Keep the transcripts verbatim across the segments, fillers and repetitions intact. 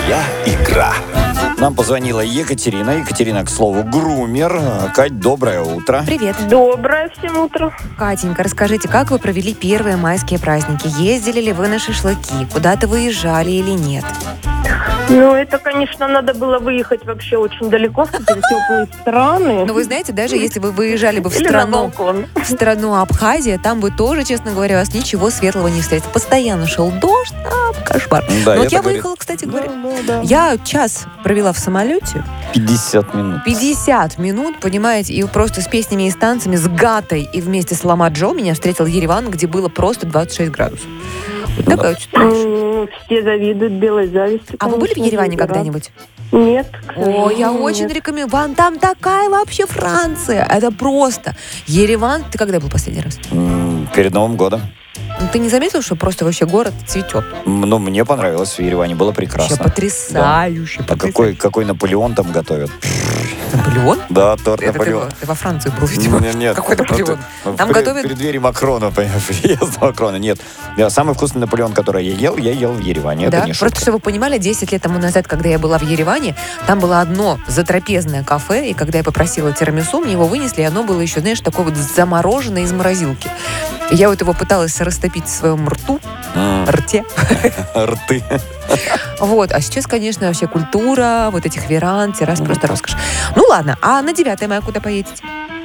Своя игра. Нам позвонила Екатерина. Екатерина, к слову, грумер. Кать, доброе утро. Привет. Доброе всем утро. Катенька, расскажите, как вы провели первые майские праздники? Ездили ли вы на шашлыки? Куда-то выезжали или нет? Ну, это, конечно, надо было выехать вообще очень далеко, в какие-то теплые страны. Но вы знаете, даже если вы выезжали бы в Или на страну, балкон. в страну Абхазия, там бы тоже, честно говоря, вас ничего светлого не встретит. Постоянно шел дождь, там кошмар. Да, Но вот это я говорит- выехала, кстати говоря. Да, да, да. Я час провела в самолете, пятьдесят минут. пятьдесят минут, понимаете, и просто с песнями и с танцами, с Гатой и вместе с Лама Джо меня встретил Ереван, где было просто двадцать шесть градусов. Вот Ну такая вот ситуация. Ну, все завидуют белой завистью. А вы были в конечно, Ереване да. когда-нибудь? Нет. к О, я сожалению, очень нет. рекомендую. Вам там такая вообще Франция. Это просто. Ереван. Ты когда был последний раз? М, Перед Новым годом. Ну, ты не заметил, что просто вообще город цветет? М, Ну, мне понравилось в Ереване, было Вообще прекрасно. потрясающе. А какой, какой Наполеон там готовят? Наполеон? Да, торт Это ты, Наполеон. ты во Франции был, видимо. Нет, нет. Какой Наполеон? Ну, Там в пред- готовят- В преддверии Макрона, приезда Макрона. Нет. Да, самый вкусный Наполеон, который я ел, я ел в Ереване. Это Да? не Просто, шутка. чтобы вы понимали, десять лет тому назад, когда я была в Ереване, там было одно затрапезное кафе, и когда я попросила тирамису, мне его вынесли, и оно было еще, знаешь, такое вот замороженное из морозилки. И я вот его пыталась растопить в своем рту, М, рте. Рты. Вот. А сейчас, конечно, вообще культура, вот этих веранд, террас, просто роскошь. Ну ладно, а на девятое мая куда поедете?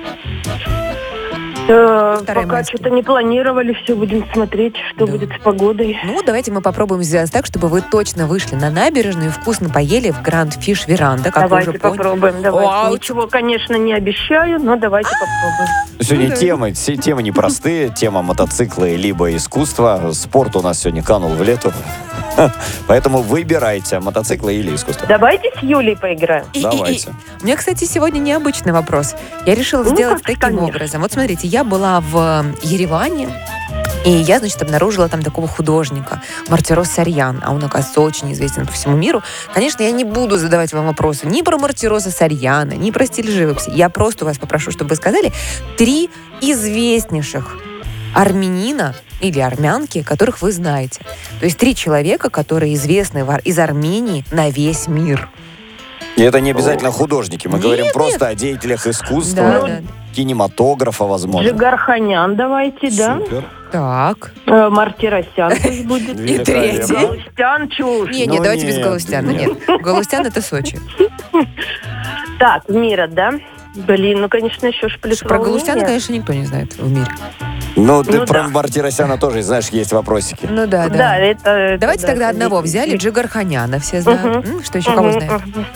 Э, Вторая Пока майская. что-то не планировали, все будем смотреть, что Да. будет с погодой. Ну, давайте мы попробуем сделать так, чтобы вы точно вышли на набережную и вкусно поели в Гранд Фиш Веранда, как Давайте вы уже поняли. попробуем. Давайте. Вау. Ничего, конечно, не обещаю, но давайте попробуем. Сегодня Да. темы, все темы непростые. Тема мотоциклы либо искусство. Спорт у нас сегодня канул в лету. Поэтому выбирайте, мотоциклы или искусство. Давайте с Юлей поиграем. И- и- и- Давайте. У меня, кстати, сегодня необычный вопрос. Я решила Ну, сделать как, таким конечно. образом. Вот смотрите, я была в Ереване, и я, значит, обнаружила там такого художника, Мартирос Сарьян, а он, оказывается, очень известен по всему миру. Конечно, я не буду задавать вам вопросы ни про Мартироса Сарьяна, ни про стиль живописи. Я просто вас попрошу, чтобы вы сказали три известнейших армянина или армянки, которых вы знаете. То есть три человека, которые известны в Ар- из Армении на весь мир. И это не обязательно художники. Мы Нет, говорим нет. просто о деятелях искусства, Да, да. кинематографа, возможно. Джигарханян давайте, да? Супер. Так. Э, Мартиросян пусть будет. И третий. Галустян чушь. Не, Ну не, давайте без нет, Галустяна. нет. Нет, Галустян это Сочи. Так, Мира, да? Блин, ну, конечно, еще ж плюс Про Галустяна, волнение. конечно, никто не знает в мире. Ну, ты Ну про да. Мартиросяна тоже, знаешь, есть вопросики. Ну да, Да, да. это... это Давайте да, тогда это одного не- взяли, не- Джигарханяна, все знают. Мгм. М, Что еще кого Мгм, знают? мгм.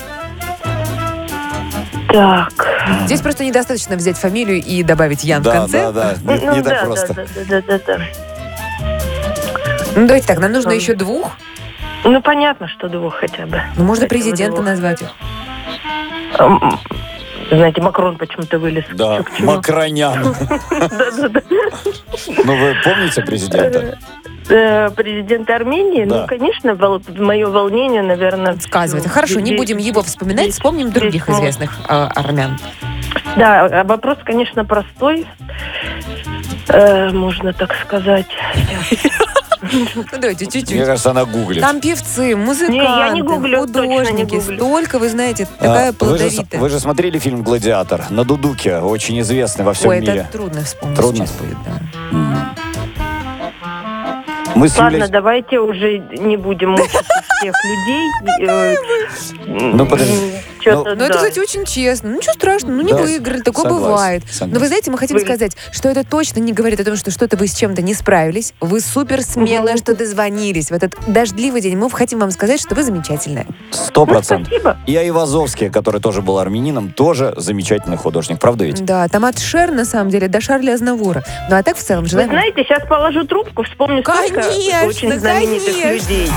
Так. Здесь просто недостаточно взять фамилию и добавить Ян в Да, конце. да, да. Не, Ну, не так да, просто. Да, да, да, да, да. Ну давайте так, нам нужно Ага. еще двух. Ну, понятно, что двух хотя бы. Ну, можно Хотя бы президента двух. назвать. М, Знаете, Макрон почему-то вылез. Да, Чё к чему. Макронян. Да-да-да. Ну, вы помните президента? Э, Президент Армении, Да. ну, конечно, мое волнение, наверное... Сказывается. всё. Хорошо, не Здесь- будем его вспоминать, здесь- вспомним здесь других можно. известных а, армян. Да, а вопрос, конечно, простой. Э, можно так сказать. Ну давайте Мне чуть-чуть. кажется, она гуглит. Там певцы, музыканты, Не, я не гуглю, точно не художники. гуглю. Столько, вы знаете, А, такая вы, же, с- плодовитая. вы же смотрели фильм «Гладиатор» на Дудуке, очень известный во всем Ой, мире. это трудно вспомнить Трудно? сейчас будет, да. М. Мы с Ладно, Юлей... давайте уже не будем мучить всех людей. Э, Ну, подожди. м, чё-то, Ну, это, да. кстати, очень честно. Ну, ничего страшного, ну, не Да, выиграли, такое согласен, бывает. согласен. Но вы знаете, мы хотим Вы- сказать, что это точно не говорит о том, что что-то вы с чем-то не справились. Вы супер смелые, Мгм. что дозвонились в этот дождливый день. Мы хотим вам сказать, что вы замечательная. Сто Ну, процентов. спасибо. И Айвазовский, который тоже был армянином, тоже замечательный художник. Правда ведь? Да, там от Шер, на самом деле, до Шарля Азнавура. Ну, а так в целом Вы желаем... знаете, сейчас положу трубку, вспомню столько Конечно, очень знаменитых конечно. людей.